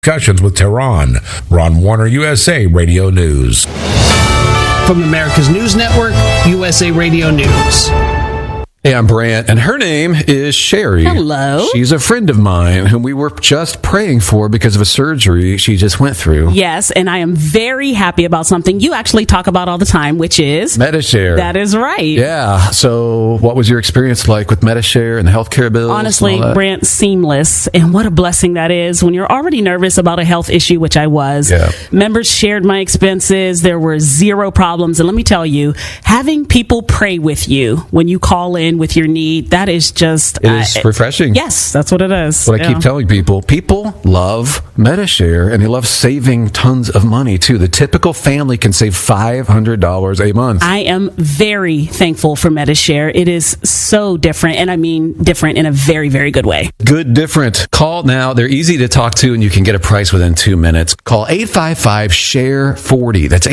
Discussions with Tehran. Ron Warner, USA Radio News. From America's News Network, USA Radio News. Hey, I'm Brant, and her name is Sherry. Hello. She's a friend of mine whom we were just praying for because of a surgery she just went through. Yes, and I am very happy about something you actually talk about all the time, which is Medi-Share. That is right. Yeah. So what was your experience like with Medi-Share and the healthcare bills? Honestly, Brant, seamless. And what a blessing that is when you're already nervous about a health issue, which I was. Yeah. Members shared my expenses. There were zero problems. And let me tell you, having people pray with you when you call in with your need, that is just... It is refreshing. Yes, that's what it is. What I keep telling people. People love Medi-Share, and they love saving tons of money, too. The typical family can save $500 a month. I am very thankful for Medi-Share. It is so different, and I mean different in a very, very good way. Good different. Call now. They're easy to talk to, and you can get a price within 2 minutes. Call 855-SHARE-40. That's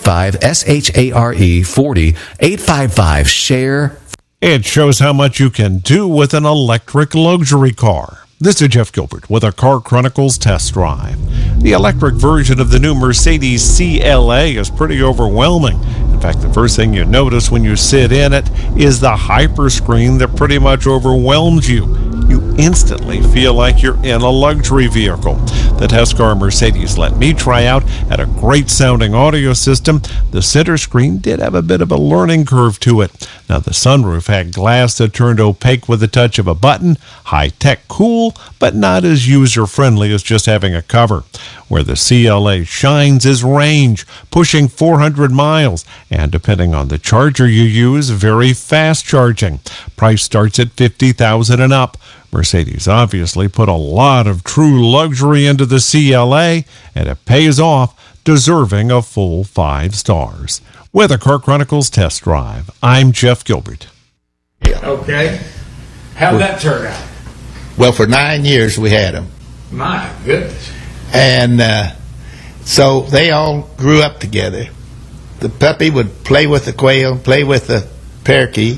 855-SHARE-40. 855-SHARE. It shows how much you can do with an electric luxury car. This is Jeff Gilbert with a Car Chronicles test drive. The electric version of the new Mercedes CLA is pretty overwhelming. In fact, the first thing you notice when you sit in it is the hyperscreen that pretty much overwhelms you. You instantly feel like you're in a luxury vehicle. The test car Mercedes let me try out had a great sounding audio system. The center screen did have a bit of a learning curve to it. Now, the sunroof had glass that turned opaque with the touch of a button. High-tech cool, but not as user-friendly as just having a cover. Where the CLA shines is range, pushing 400 miles, and depending on the charger you use, very fast charging. Price starts at $50,000 and up. Mercedes obviously put a lot of true luxury into the CLA, and it pays off, deserving a full 5 stars. With a Car Chronicles test drive, I'm Jeff Gilbert. Okay. How'd that turn out? Well, for 9 years we had them. My goodness. And so they all grew up together. The puppy would play with the quail, play with the parakeet,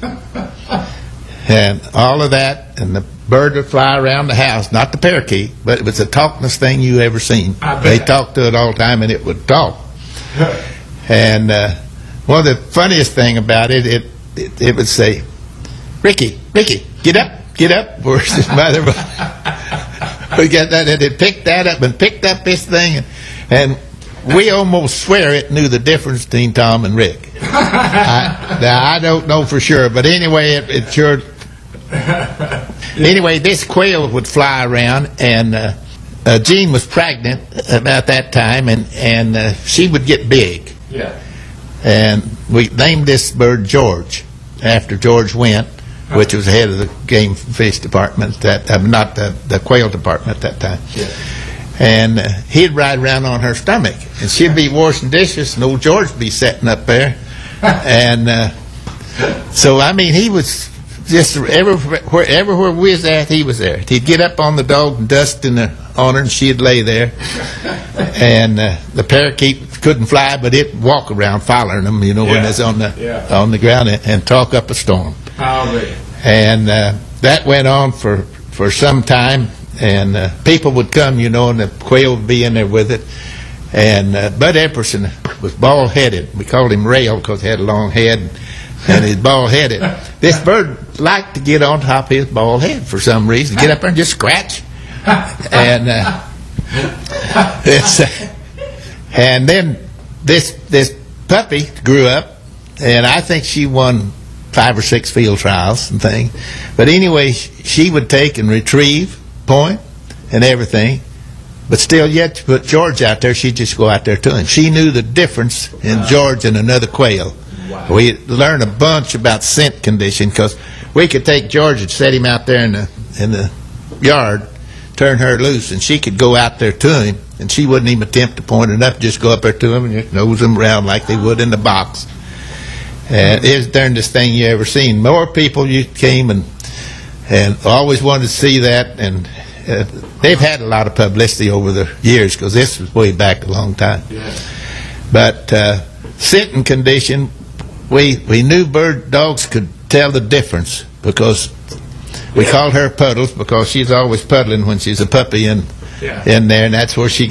and all of that, and the bird would fly around the house. Not the parakeet, but it was the talkingest thing you ever seen. They talked to it all the time, and it would talk. And one of the funniest thing about it would say, Ricky, get up. Where's his mother? We got that, and it picked that up and picked up this thing, and we almost swear it knew the difference between Tom and Rick. I don't know for sure, but anyway, it sure. Anyway, this quail would fly around, and Jean was pregnant about that time, and she would get big. Yeah. And we named this bird George after George Wendt, which was the head of the game and fish department, not the quail department at that time. Yeah. And he'd ride around on her stomach, and she'd be washing dishes, and old George would be sitting up there. And so, I mean, he was just everywhere we was at, he was there. He'd get up on the dog and dust on her, and she'd lay there. And the parakeet couldn't fly, but it'd walk around following them, when it's on the ground and talk up a storm. And that went on for some time, and people would come, and the quail would be in there with it. And Bud Epperson was bald-headed. We called him Rail because he had a long head, and he's bald-headed. This bird liked to get on top of his bald head for some reason, get up there and just scratch. And and then this puppy grew up, and I think she won 5 or 6 field trials and things. But anyway, she would take and retrieve, point, and everything. But still, yet to put George out there, she'd just go out there to him. She knew the difference in George and another quail. Wow. We learned a bunch about scent condition, because we could take George and set him out there in the yard, turn her loose, and she could go out there to him, and she wouldn't even attempt to point it up, just go up there to him and just nose him around like they would in the box. And it was the darndest thing you ever seen. More people came and always wanted to see that, and they've had a lot of publicity over the years, because this was way back a long time. Yeah. But scenting condition, we knew dogs could tell the difference, because we called her Puddles, because she's always puddling when she's a puppy in there, and that's where she